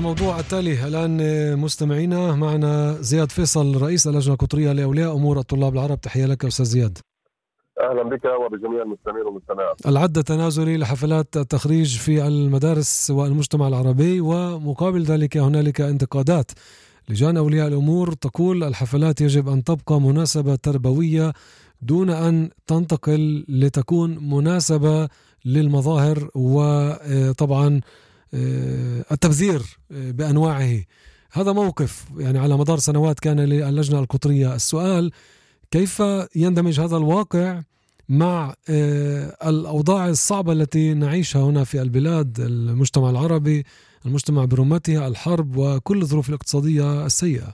الموضوع التالي الآن مستمعينا، معنا زياد فيصل رئيس اللجنة القطرية لأولياء أمور الطلاب العرب. تحية لك أستاذ زياد. أهلا بك وبجميع المستمعين والمستمعات. العد التنازلي لحفلات التخريج في المدارس والمجتمع العربي، ومقابل ذلك هنالك انتقادات. لجان أولياء الأمور تقول الحفلات يجب أن تبقى مناسبة تربوية دون أن تنتقل لتكون مناسبة للمظاهر وطبعا التبذير بأنواعه. هذا موقف يعني على مدار سنوات كان للجنة القطرية. السؤال: كيف يندمج هذا الواقع مع الأوضاع الصعبة التي نعيشها هنا في البلاد، المجتمع العربي، المجتمع برمته، الحرب وكل الظروف الاقتصادية السيئة؟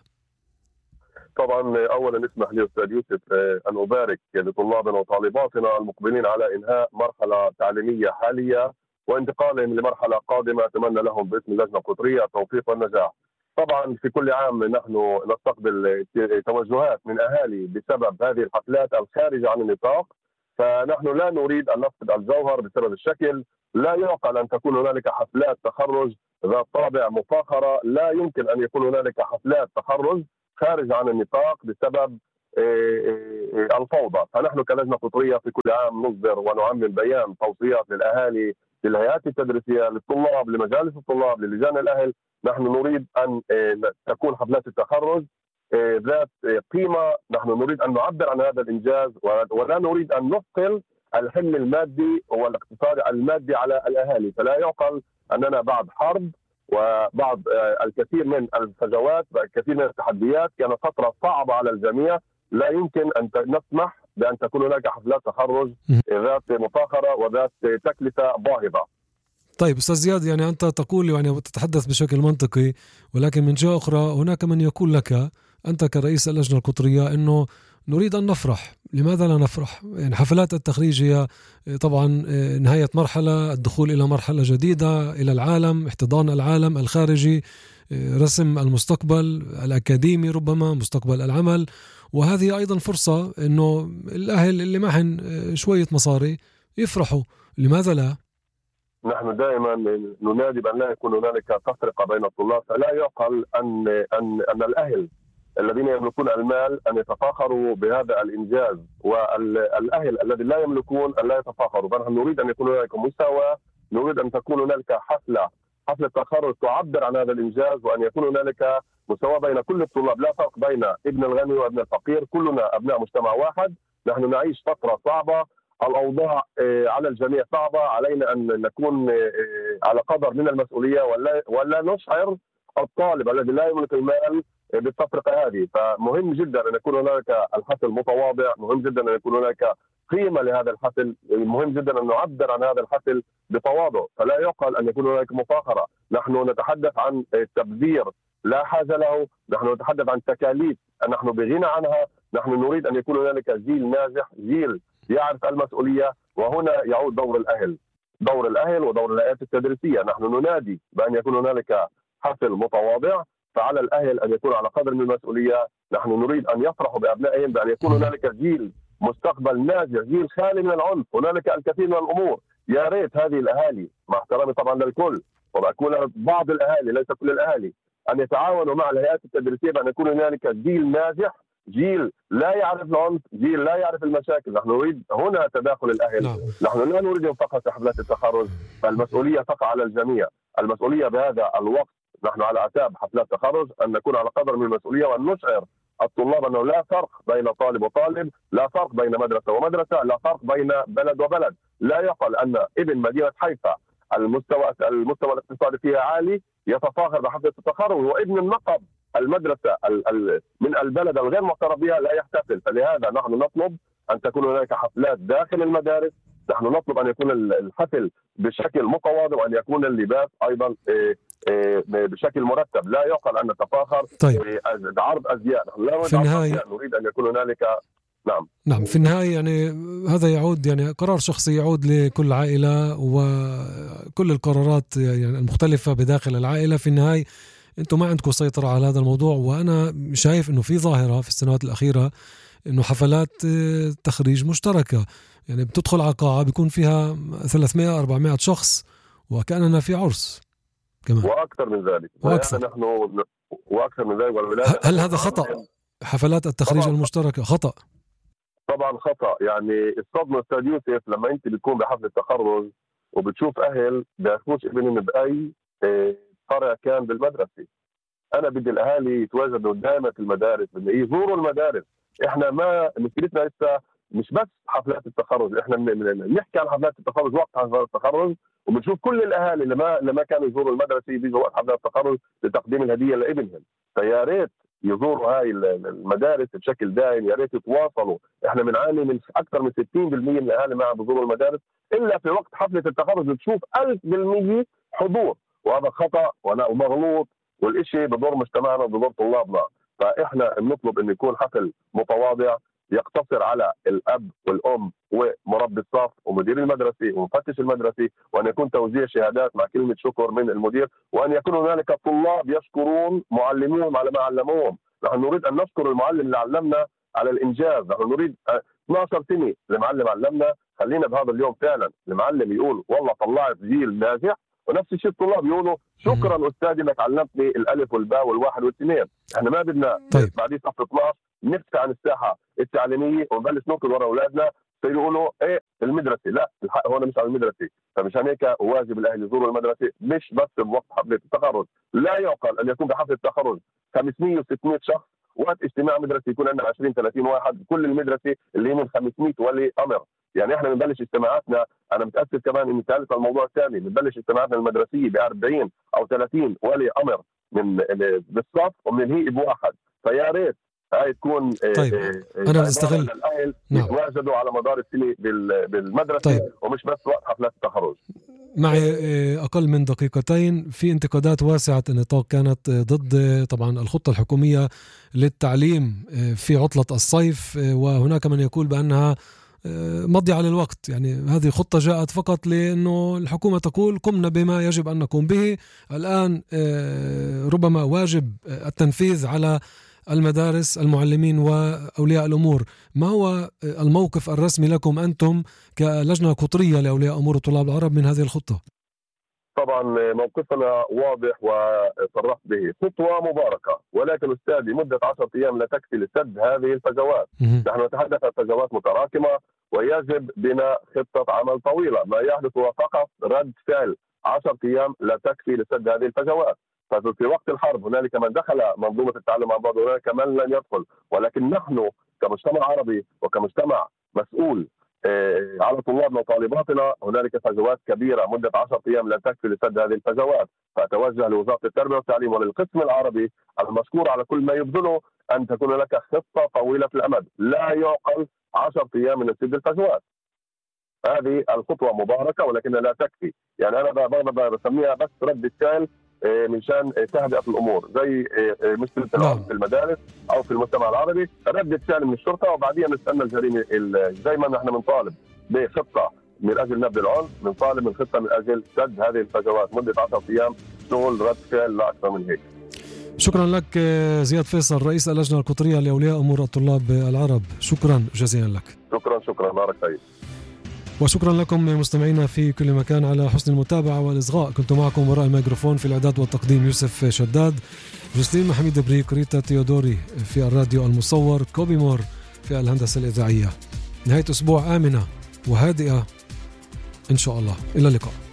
طبعا أولا اسمح لي أستاذ يوسف أن أبارك لطلابنا وطالباتنا المقبلين على إنهاء مرحلة تعليمية حالية وانتقالهم لمرحلة قادمة. أتمنى لهم باسم اللجنة القطرية التوفيق والنجاح. طبعا في كل عام نحن نستقبل توجهات من أهالي بسبب هذه الحفلات الخارجة عن النطاق، فنحن لا نريد أن نفقد الجوهر بسبب الشكل. لا يعقل أن تكون هنالك حفلات تخرج ذات طابع مفاخرة، لا يمكن أن يكون هنالك حفلات تخرج خارج عن النطاق بسبب الفوضى. فنحن كلجنة قطرية في كل عام نصدر ونعمل بيان توصيات للأهالي، للهيئات التدريسية، للطلاب، لمجالس الطلاب، للجان الأهل. نحن نريد أن تكون حفلات التخرج ذات قيمة. نحن نريد أن نعبر عن هذا الإنجاز ولا نريد أن نثقل الحمل المادي والاقتصادي المادي على الأهالي. فلا يعقل أننا بعد حرب وبعد الكثير من الفجوات والكثير من التحديات، كانت فترة صعبة على الجميع، لا يمكن أن نسمح بأن تكون هناك حفلات تخرج ذات مفاخرة وذات تكلفة باهظة. طيب أستاذ زياد، يعني أنت تقول يعني تتحدث بشكل منطقي، ولكن من جهة أخرى هناك من يقول لك أنت كرئيس اللجنة القطرية أنه نريد أن نفرح. لماذا لا نفرح؟ يعني حفلات التخريج هي طبعا نهاية مرحلة، الدخول إلى مرحلة جديدة، إلى العالم، احتضان العالم الخارجي، رسم المستقبل الأكاديمي، ربما مستقبل العمل. وهذه أيضا فرصة أنه الأهل اللي معهن شوية مصاري يفرحوا. لماذا لا؟ نحن دائما ننادي بأن لا يكون هنالك تفرقة بين الطلاب. فلا يعقل أن الأهل الذين يملكون المال أن يتفاخروا بهذا الإنجاز، والأهل الذي لا يملكون أن لا يتفاخروا. فنحن نريد أن يكون هنالك مساواة، نريد أن تكون هنالك حفلة تخرج تعبر عن هذا الإنجاز، وأن يكون هنالك مساواة بين كل الطلاب، لا فرق بين ابن الغني وابن الفقير، كلنا أبناء مجتمع واحد. نحن نعيش فترة صعبة، الأوضاع على الجميع صعبة، علينا أن نكون على قدر من المسؤولية ولا نشعر الطالب الذي لا يملك المال بالتفرقة هذه. فمهم جدا أن يكون هناك الحفل متواضع، مهم جدا أن يكون هناك قيمة لهذا الحفل، مهم جدا أن نعبر عن هذا الحفل بتواضع. فلا يعقل أن يكون هناك مفاخرة. نحن نتحدث عن تبذير لا حاجة له، نحن نتحدث عن تكاليف نحن بغنى عنها. نحن نريد أن يكون هنالك جيل ناجح، جيل يعرف المسؤولية. وهنا يعود دور الأهل ودور الهيئات التدريسية. نحن ننادي بأن يكون هنالك حفل متواضع، فعلى الأهل أن يكون على قدر من المسؤولية. نحن نريد أن يفرحوا بأبنائهم، بأن يكون هنالك جيل مستقبل ناجح، جيل خالي من العنف. هنالك الكثير من الأمور. يا ريت هذه الأهالي، مع احترامي طبعا للكل، وأقول بعض الأهالي ليس كل الأهالي، أن يتعاونوا مع الهيئات التدريسية بأن يكون هنالك جيل ناجح، جيل لا يعرف العنف، جيل لا يعرف المشاكل. نحن نريد هنا تداخل الأهل. نحن لا نريد فقط حفلات التخرج، فالمسؤولية تقع على الجميع. المسؤولية بهذا الوقت نحن على أعتاب حفلات تخرج أن نكون على قدر من المسؤولية، وأن نشعر الطلاب أنه لا فرق بين طالب وطالب، لا فرق بين مدرسة ومدرسة، لا فرق بين بلد وبلد. لا يقل أن ابن مدينة حيفا المستوى الاقتصادي فيها عالي يتفاخر بحفلة التخرج، وابن النقب المدرسة من البلد الغير معترف بها لا يحتفل. فلهذا نحن نطلب أن تكون هناك حفلات داخل المدارس. نحن نطلب أن يكون الحفل بشكل متواضع، وأن يكون اللباس أيضا بشكل مرتب. لا يعقل أن نتفاخر بعرض أزياء. نحن لا في النهاية نريد أن يكون هنالك نعم في النهاية يعني هذا يعود يعني قرار شخصي، يعود لكل عائلة وكل القرارات يعني المختلفة بداخل العائلة. في النهاية أنتم ما عندكم سيطرة على هذا الموضوع. وأنا شايف أنه في ظاهرة في السنوات الأخيرة أنه حفلات تخريج مشتركة، يعني بتدخل على قاعة بيكون فيها 300-400 شخص وكأننا في عرس. كمان واكثر من ذلك. واكثر من ذلك. هل هذا خطأ؟ حفلات التخريج المشتركة خطأ؟ طبعا خطأ. يعني الصدمة أستاذ يوسف لما أنت بتكون بحفلة تخرج وبتشوف أهل بياخذوش ابنهم بأي فرع كان بالمدرسة. أنا بدي الأهالي يتواجدوا دائما في المدارس، بدي يزوروا المدارس. إحنا ما مشكلتنا لسه مش بس حفلات التخرج، إحنا بنحكي عن حفلات التخرج وقت حفلات التخرج، وبنشوف كل الأهالي اللي ما كانوا يزوروا المدرسة بيجوا وقت حفلات التخرج لتقديم الهدية لابنهم. فيا ريت يزوروا هاي المدارس بشكل دائم، يا ريت يتواصلوا. احنا بنعاني من اكثر من 60% من الاهالي ما عم بيزوروا المدارس الا في وقت حفله التخرج بتشوف 1000% حضور، وهذا خطا ومغلوط، والشيء بضر مجتمعنا وبضر طلابنا. فاحنا بنطلب انه يكون حفل متواضع يقتصر على الاب والام ومربي الصف ومدير المدرسه ومفتش المدرسه، وان يكون توزيع شهادات مع كلمه شكر من المدير، وان يكون هنالك طلاب يشكرون معلموهم على ما علموهم. نحن نريد ان نشكر المعلم اللي علمنا على الانجاز. نحن نريد 12 سنه المعلم علمنا، خلينا بهذا اليوم فعلا المعلم يقول والله طلعت جيل ناجح، ونفس الشيء الطلاب يقولوا شكرا استاذي انك علمتني الالف والباء والواحد والاثنين. احنا ما بدنا بعدين صف 12 نفتح عن الساحه التعليميه ونبلش نوكل ورا اولادنا فيقولوا ايه المدرسه. لا، الحق هون مش على المدرسه. فمشان هيك واجب الاهل يزوروا المدرسه مش بس بوقت حفله التخرج. لا يعقل ان يكون بحفله التخرج 500 و600 شخص، وقت اجتماع مدرسي يكون عندنا 20-30 واحد، كل المدرسه اللي هي من 500 ولي امر. يعني احنا بنبلش اجتماعاتنا، انا متاسف كمان اني ثالث الموضوع الثاني، بنبلش اجتماعاتنا المدرسيه ب 40 أو 30 ولي امر من بالصف وبننهي بواحد. فيا ريت هاي تكون طيب انا بستغل الاهل يتواجدوا على مدار السنه بالمدرسه. طيب. ومش بس وقت حفلات التخرج. معي أقل من دقيقتين. في انتقادات واسعة النطاق كانت ضد طبعا الخطة الحكومية للتعليم في عطلة الصيف، وهناك من يقول بأنها مضي على الوقت. يعني هذه خطة جاءت فقط لأنه الحكومة تقول قمنا بما يجب أن نقوم به، الآن ربما واجب التنفيذ على المدارس، المعلمين وأولياء الأمور. ما هو الموقف الرسمي لكم أنتم كلجنة قطرية لأولياء أمور الطلاب العرب من هذه الخطة؟ طبعا موقفنا واضح وصرحت به. خطوة مباركة، ولكن أستاذي مدة 10 أيام لا تكفي لسد هذه الفجوات. نحن نتحدث عن فجوات متراكمة ويجب بناء خطة عمل طويلة. ما يحدث هو فقط رد فعل. 10 أيام لا تكفي لسد هذه الفجوات. ففي وقت الحرب هنالك من دخل منظومة التعلم عن بعد، وهنالك من لن يدخل، ولكن نحن كمجتمع عربي وكمجتمع مسؤول على طلابنا وطالباتنا هنالك فجوات كبيرة. مدة 10 أيام لا تكفي لسد هذه الفجوات. فأتوجه لوزارة التربية والتعليم وللقسم العربي المشكور على كل ما يبذله أن تكون لك خطة طويلة الأمد. لا يعقل 10 أيام من سد الفجوات. هذه الخطوة مباركة ولكنها لا تكفي. يعني أنا بسميها بس رد فعل منشان تهدئة الأمور، زي مشكلة العنف في المدارس أو في المجتمع العربي. ردة فعل من الشرطة وبعدين نستنى الجريمة. زي ما نحن بنطالب بخطة من أجل نبذ العنف، بنطالب من خطة من أجل سد هذه الفجوات. مدة 10 أيام شغل رد فعل لا أكثر من هيك. شكرا لك زياد فيصل، رئيس اللجنة القطرية لأولياء أمور الطلاب العرب. شكرا جزيلا لك. شكرا بارك فيك. وشكرا لكم مستمعينا في كل مكان على حسن المتابعة والإصغاء. كنت معكم وراء الميكروفون في الإعداد والتقديم يوسف شداد، جوستين محمد بريك، ريتا تيودوري في الراديو المصور، كوبي مور في الهندسة الإذاعية. نهاية أسبوع آمنة وهادئة إن شاء الله. إلى اللقاء.